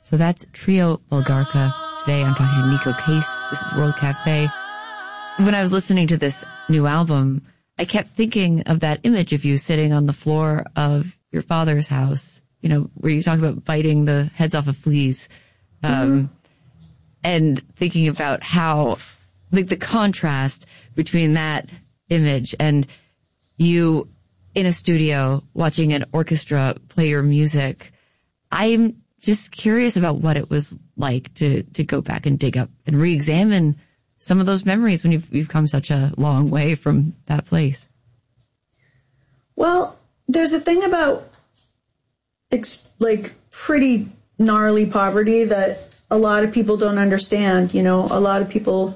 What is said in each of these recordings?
So that's Trio Bulgarka. Today I'm talking to Neko Case. This is World Cafe. When I was listening to this new album, I kept thinking of that image of you sitting on the floor of your father's house, you know, where you talk about biting the heads off of fleas. And thinking about how, like, the contrast between that image and you in a studio watching an orchestra play your music. I'm just curious about what it was like to go back and dig up and re-examine some of those memories when you've come such a long way from that place. Well, there's a thing about like pretty gnarly poverty that a lot of people don't understand. You know, a lot of people,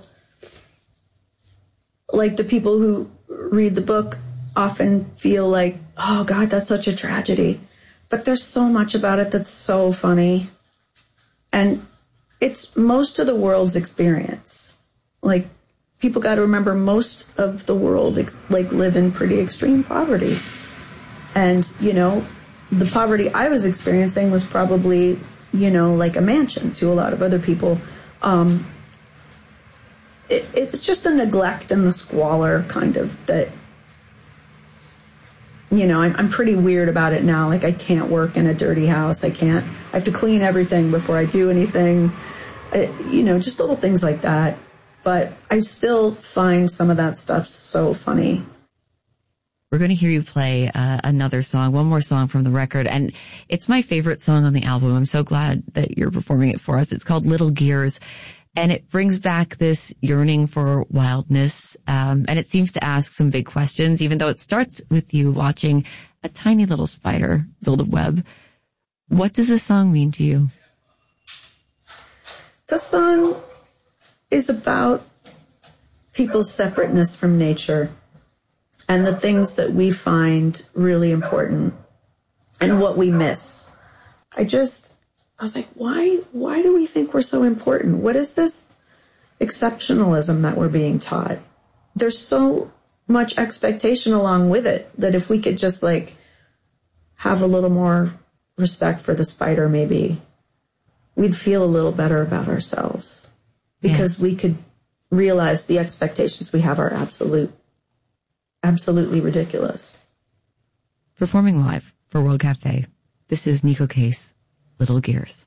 like the people who read the book, often feel like, oh God, that's such a tragedy. But there's so much about it that's so funny. And it's most of the world's experience. Like, people got to remember most of the world live in pretty extreme poverty. And, you know, the poverty I was experiencing was probably, you know, like a mansion to a lot of other people. It's just the neglect and the squalor kind of that, you know, I'm pretty weird about it now. Like, I can't work in a dirty house. I have to clean everything before I do anything. You know, just little things like that. But I still find some of that stuff so funny. We're going to hear you play another song, one more song from the record. And it's my favorite song on the album. I'm so glad that you're performing it for us. It's called Little Gears. And it brings back this yearning for wildness. And it seems to ask some big questions, even though it starts with you watching a tiny little spider build a web. What does this song mean to you? The song is about people's separateness from nature and the things that we find really important and what we miss. I was like, why do we think we're so important? What is this exceptionalism that we're being taught? There's so much expectation along with it that if we could just like have a little more respect for the spider, maybe we'd feel a little better about ourselves because we could realize the expectations we have are absolutely ridiculous. Performing live for World Cafe, this is Neko Case, Little Gears.